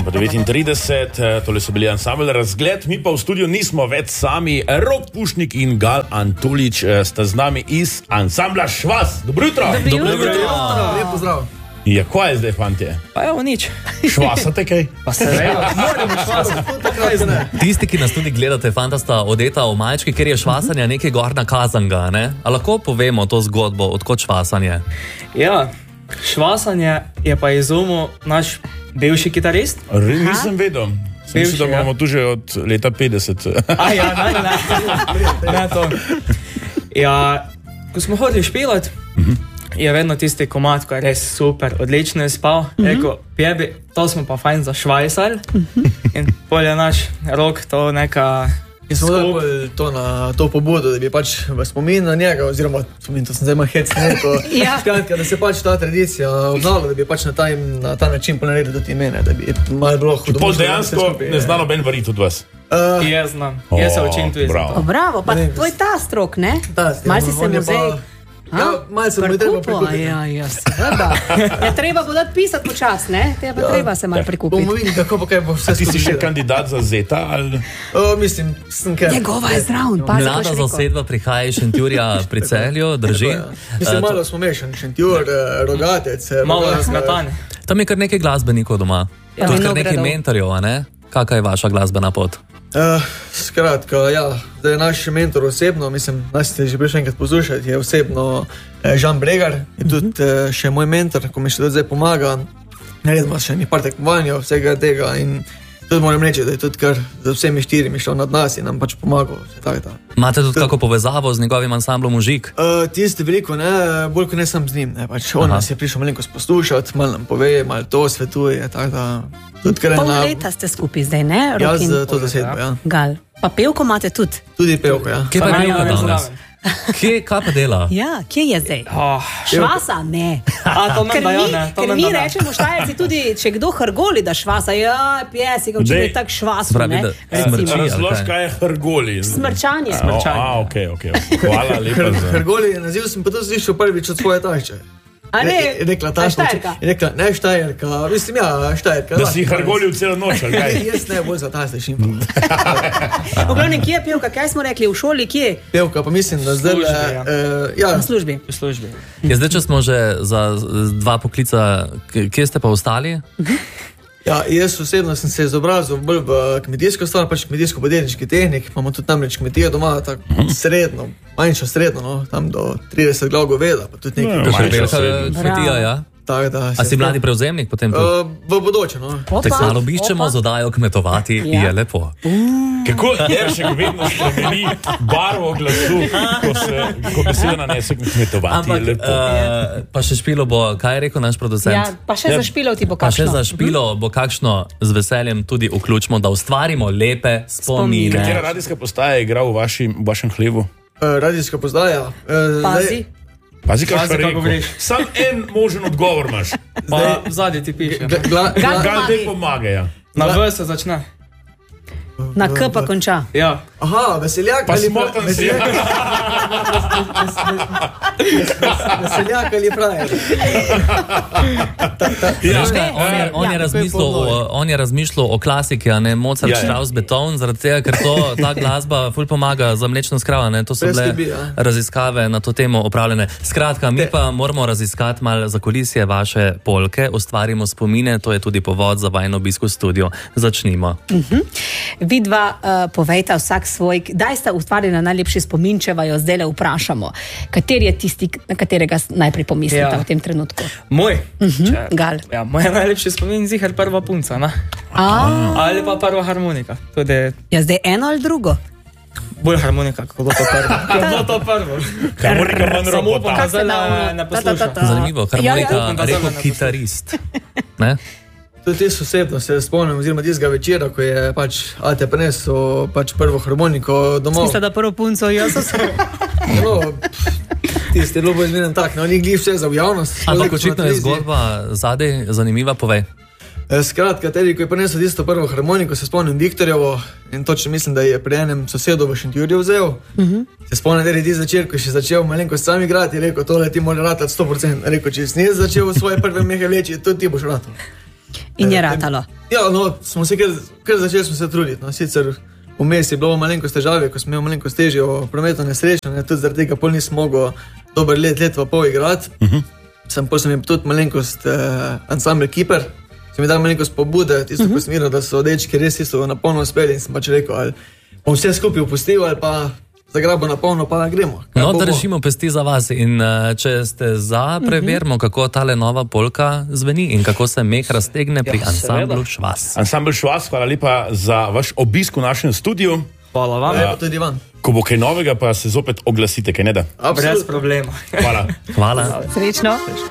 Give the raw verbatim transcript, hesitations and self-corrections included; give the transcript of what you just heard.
osem pa devetintrideset, tole so bili ansambl Razgled, mi pa v studiu nismo več sami. Rok Pušnik in Gal Antulič sta z nami iz ansambla Švas. Dobro jutro! Dobro jutro! Lep pozdrav! Ja, kaj je zdaj, fantje? Pa evo, nič. Švasate kaj? Pa se rejo, moramo švasati. Tisti, ki nas tudi gledate, fanta sta odeta v majčki, ker je švasanje nekaj gorna kazanga, ne? A lahko povemo to zgodbo, odkot švasanje? Ja, švasanje je pa izumil naš bivši kitarist. Re, nisem vedel. Sem mislil, da imamo tu že od leta petdeset. A ja, ne, ne, ne to. Ja, ko smo hodili špilat, je vedno tisti komad, ko je res super, odlično je spal. Rekel, pjebi, to smo pa fajn zašvajsali. In pol je naš Rok to neka... In smo dali to na to pobudo, da bi pač v spomin na njega, oziroma spomin, to sem zdaj malo hec, neko, skratka, da se pač ta tradicija obnavlja, da bi pač na ta, na ta način ponaredili tudi imene, da bi malo bilo hudo. Pol dejansko ne zna noben variti od vas. Uh, jaz znam, jaz se učim tudi. O, bravo, pa tvoj ta strok, ne? Mal si se muzej... Ja, malo se mu je treba prikupiti. Ja, ja, seveda. Ja, treba bo dati pisati počas, ne? Te pa treba se malo prikupiti. Bomo videli, kako pa kaj bo vse skupaj. Ti si še kandidat za Zeta, ali? O, mislim, sem kaj. Njegova je zraven, pazi, Mlada zasedba prihaja iz Šentjurja pri Celju, drži? Mislim, malo smo mešani, Šentjur, Rogatec. Malo smetanje. Tam je kar nekaj glasbenikov doma. Tudi kar nekaj mentorjev, ne? Kakva je vaša glasbena pot? Uh, skratka, ja, da je naš mentor osebno, mislim, nas ste že prišli enkrat poslušati, je osebno eh, Žan Bregar, je tudi eh, še moj mentor, ko mi še tudi zdaj pomaga, naredimo še nekaj par tekmovanj, vsega tega in tudi moram reči, da je tudi kar za vsemi štirimi šel nad nas in nam pač pomagal. Tak, tak. Imate tudi kako povezavo z njegovim ansamblom Užik? Uh, Tiste veliko, ne, bolj ko ne sam z njim, ne, pač on Aha. nas je prišel malenkost poslušati, malo nam pove, malo to svetuje, tak da... Pol leta ste skupaj zdaj, ne? Jaz z to zasedbo, ja. Gal. Pa pevko imate tudi? Tudi pevko, ja. Kje pa je pevka danes? Kje, kaj pa dela? Ja, kje je zdaj? Oh, švasa, ne. A, to ker mi, mi, ker mi rečemo štajerci tudi, če kdo hrgoli, da švasa, ja, pjesi, kako če je tak švasu, ne? Razlož, kaj je hrgoli? Smrčanje. Smrčanje. A, okej, okej. Hvala lepa za... Hrgoli je naziv, sem pa to slišal prvič od svoje tašče. A ne, je rekla ta Štajerka. Je rekla, ne Štajerka, mislim, ja, Štajerka. Da si hrgolil celo noč, ali kaj? Jaz ne, bolj za ta slišim. V glavnem, kje je pevka, kaj smo rekli, v šoli, kje? Pevka, pa mislim, da zdaj... ja. Uh, ja. V službi. V službi. Ja, zdaj, če smo že za dva poklica, kje ste pa ostali? Ja, jaz osebno sem se izobrazil bolj v kmetijsko stvar, pač kmetijsko-podjetniški tehnik, imamo tudi namreč kmetijo doma, tako srednjo, manjšo srednjo, no, tam do trideset glav goveda, pa tudi nekaj. To še velika kmetija, ja? Tak, da, A si mladi prevzemnik potem tu? Uh, v bodoče, no. Tako malo obiščemo z oddajo kmetovati, ja. Je lepo. Kako Jeršek vedno spremeni barvo glasu, ko se ko beseda nanese kmetovati, Ampak, je lepo. Uh, pa še špilo bo, kaj je rekel naš producent? Ja, pa še Ja. za špilo ti bo Pa še kakšno. za špilo bo kakšno z veseljem tudi vključimo, da ustvarimo lepe spomine. Katera radijska postaja je igral v, vaši, v vašem hlevu? Uh, radijska pozdaja. Uh, Pazi. Pazi, kaj Pazi, še kako rekel. govoriš. Sam en možen odgovor imaš. Pa zadnji ti piše. Gla, gla, Gal gla, Gal te pomaga, ja. Na V se začne. Na K pa konča. Ja. aha, veseljak Pa ali smotan si. veseljak, veseljak ali frajer. Ja. Veš kaj, on, je, on, je Ja. razmišljal o, on je razmišljal o klasiki, a ne Mozart, Ja, ja. Strauss, Beethoven, zaradi tega, ker to, ta glasba ful pomaga za mlečno skravo, ne? To so Brez bile skrbi, ja. raziskave na to temo opravljene. Skratka, mi pa moramo raziskati malo za kulisje vaše polke, ustvarimo spomine, to je tudi povod za vajno obisk v studiu. Začnimo. Vidva uh, povejta vsak svoj, kdaj sta ustvarjena najlepši spomin, če vajo zdaj le vprašamo. Kateri je tisti, na katerega najprej pomislite Ja. v tem trenutku? Moj. Če- Gal. Ja, moj najlepši spomin zihar prva punca, ne? A, Ali pa prva harmonika. Tudi ja, zdaj eno ali drugo? bolj harmonika, kako bo to prvo. Kako bo to prvo. Harmonika manj Samo upam, robota. da zdaj ne, ne Ta, ta, ta, poslušam. ta. Zanimivo, harmonika, Ja, ja. rekel kitarist. Ne? Tudi jaz osebno se spomnim, oziroma tistega večera, ko je pač Ate prinesel pač prvo harmoniko domov. Mislim, da prvo punco, jaz sem se... No, tisti je bilo bolj izmeren tak, no, ni glih vse za v javnost. Ampak Koliko smo očitno na je televiziji. zgodba zadaj zanimiva, povej. Eh, Skratka, Teddy, ko je prinesel tisto prvo harmoniko, se spomnim Viktorjevo in točno mislim, da je pri enem sosedu v Šentjurju vzel. Uh -huh. Se spomnim, da je ti začel, ko je še začel malenkost sam igrati, je rekel, tole ti mora ratati sto procent. Rekel, če si ne začel svoje prve mehe vleči, tudi ti boš ratal. In je ratalo. Ja, no, smo se kar, kar začeli smo se truditi. No. Sicer vmes je bilo malenkost težave, ko smo imeli malenkost težjo prometno nesrečo, ne, tudi zaradi tega pol nisem mogel dober let, let pa pol igrati. Uh-huh. Sem pol sem jim tudi malenkost uh, ansambl Keeper, sem jim dal malenkost pobude, tisto, uh-huh. ko sem videl, da so dečki res isto na polno uspeli in sem pač rekel, ali bom vse skupaj upustil ali pa zagrabo na polno, pa gremo. No, držimo pesti za vas in uh, če ste za, preverimo, kako tale nova polka zveni in kako se meh raztegne pri ja, ansamblu Švas. Ansambl Švas, hvala lepa za vaš obisk v našem studiu. Hvala vam. Lepo tudi vam. Ko bo kaj novega, pa se zopet oglasite, kaj ne da? Brez problema. Hvala. Hvala. Srečno.